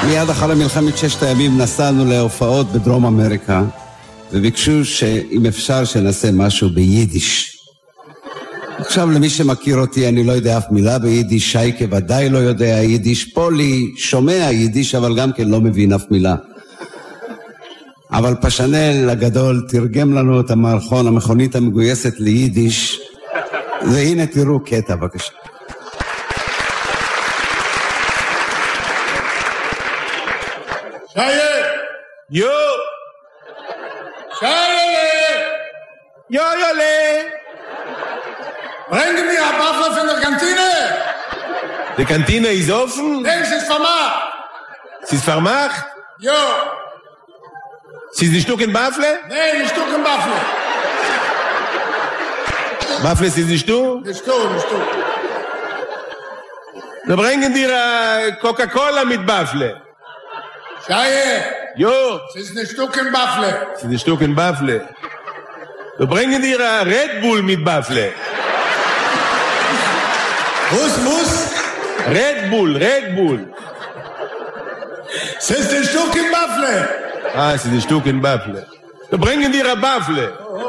מיד אחרי מלחמת ששת הימים נסענו להופעות בדרום אמריקה, וביקשו שאם אפשר שנעשה משהו ביידיש. עכשיו למי שמכיר אותי אני לא יודע אף מילה ביידיש, שייקה ודאי לא יודע יידיש, פולי שומע יידיש אבל גם כן לא מבין אף מילה. אבל פשנל הגדול תרגם לנו את המערכון, המכונית המגויסת ליידיש, והנה תראו קטע בבקשה. Scheiße! Jo! Scheiße! Jojole! Bringen mir ein Waffel von der Kantine! Die Kantine ist offen? Nein, sie ist vermacht! Sie ist vermacht? Jo! Sie ist ein Stück in Bafle? Nein, ein Stück im Waffel! Bafle ist nicht du? Nicht du, nicht du. Wir bringen dir Coca-Cola mit Bafle. Scheiße! Jo! Sie ist ein Stück im Waffel! Sie ist ein Stück in Bafle. Wir bringen dir Red Bull mit Bafle. Muss? Red Bull. Sie ist ein Stück im Waffel! Ah, sie ist ein Stück in Bafle. Wir bringen dir Bafle.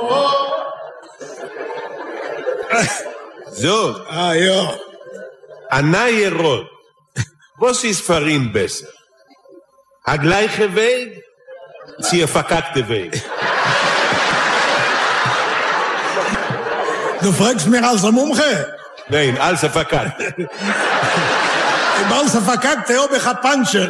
So. Ah, ja. Anaye Rot. Was ist für ihn besser? Der gleiche Weg? Sie verkackte Weg. Du fragst mir als ein Mumche? Nein, als verkackt. Im als verkackt, habe ich ein Pancher.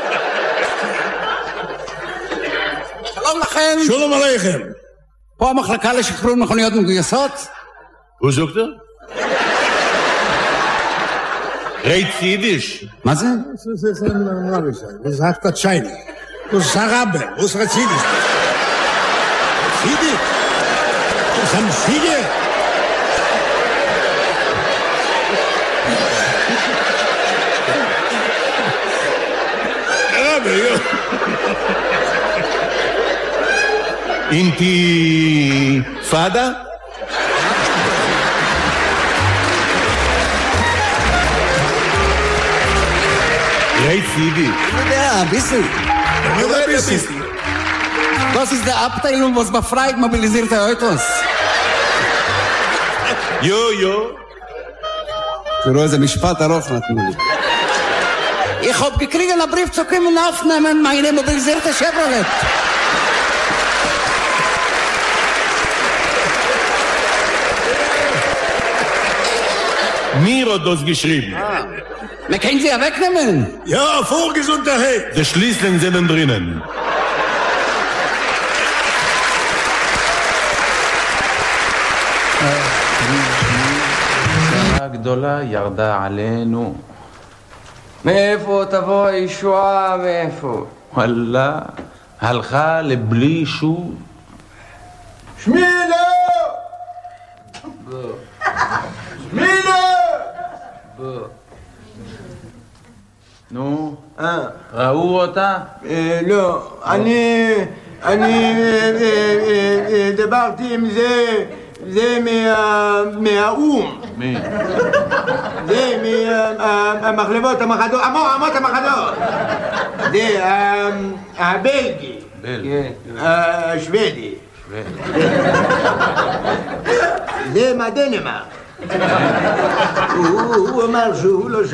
שלום לכם. שלום עליכם. פה המחלקה לשחרור מכוניות מגויסות. Wo sagt er? Reit Jiddisch. מה זה? Was sagt das Scheine? Das ist Araber. Was ist Jiddisch? Jiddisch? Das ist ein Fiege. Araber, ja. Intifada? Reit Jiddisch. Ja, ein bisschen. Das ist der Abteilung, was befreit mobilisierte Autos. Jo. תראו איזה משפט ארוך נתנו לי. Ich hab gekriegt einen Brief zu kommen aufnehmen, meine mobilisierte Chevrolet. Mir hat das geschrieben. Wir können sie ja wegnehmen. Ja, Vorgesundheit. Die Schlüssel sind drinnen. גדולה ירדה עלינו. מאיפה תבוא הישועה? מאיפה? וואלה, הלכה לבלי שוב. שמילה! שמילה! נו, ראו אותה? לא, אני דיברתי עם זה מהאום. מי? זה מהמחלבות המחדות, אמות המחדות. זה הבלגי. בלגי. השוודי. זה מהדנמרק. הוא אמר שהוא לא